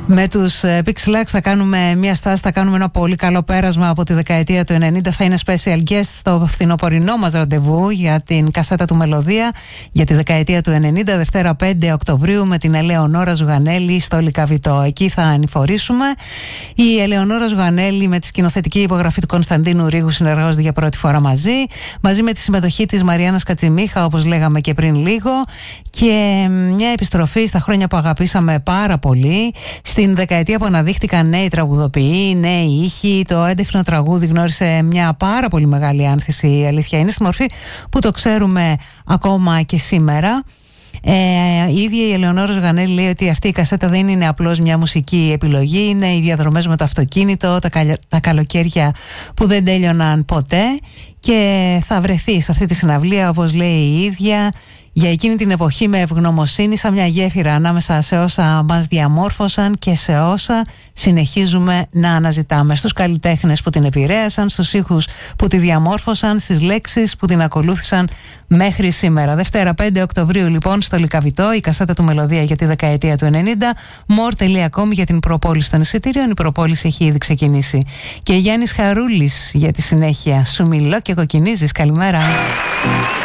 Με τους Pixelax θα κάνουμε μια στάση, θα κάνουμε ένα πολύ καλό πέρασμα από τη δεκαετία του 90. Θα είναι special guest στο φθινοπορεινό μας ραντεβού για την κασέτα του Μελωδία για τη δεκαετία του 90, Δευτέρα 5 Οκτωβρίου με την Ελεονόρα Ζουγανέλη στο Λυκαβητό. Εκεί θα ανηφορήσουμε. Η Ελεονόρα Ζουγανέλη με τη σκηνοθετική υπογραφή του Κωνσταντίνου Ρίγου συνεργάζονται για πρώτη φορά μαζί με τη συμμετοχή της Μαριάννας Κατσιμίχα, όπως λέγαμε και πριν λίγο, και μια επιστροφή στα χρόνια που αγαπήσαμε πάρα πολύ, στην δεκαετία που αναδείχτηκαν νέοι τραγουδοποιοί, νέοι ήχοι. Το έντεχνο τραγούδι γνώρισε μια πάρα πολύ μεγάλη άνθηση, η αλήθεια είναι, στη μορφή που το ξέρουμε ακόμα και σήμερα. Η ίδια η Ελεονόρα Ζουγανέλη λέει ότι αυτή η κασέτα δεν είναι απλώς μια μουσική επιλογή, είναι οι διαδρομές με το αυτοκίνητο, τα καλοκαίρια που δεν τέλειωναν ποτέ, και θα βρεθεί σε αυτή τη συναυλία, όπως λέει η ίδια, για εκείνη την εποχή με ευγνωμοσύνη, σαν μια γέφυρα ανάμεσα σε όσα μας διαμόρφωσαν και σε όσα συνεχίζουμε να αναζητάμε. Στους καλλιτέχνες που την επηρέασαν, στους ήχους που τη διαμόρφωσαν, στις λέξεις που την ακολούθησαν μέχρι σήμερα. Δευτέρα 5 Οκτωβρίου λοιπόν στο Λυκαβητό, η κασέτα του Μελωδία για τη δεκαετία του 90. More.com για την προπόληση των εισιτήριων. Η προπόληση έχει ήδη ξεκινήσει. Και Γιάννης Χαρούλης για τη συνέχεια. Σου μιλώ και κοκκινίζεις. Καλημέρα.